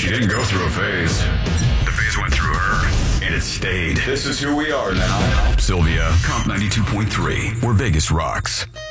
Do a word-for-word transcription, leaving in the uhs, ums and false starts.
She didn't go through a phase. The phase went through her, and it stayed. This is who we are now. Sylvia, Comp ninety-two point three, where Vegas rocks.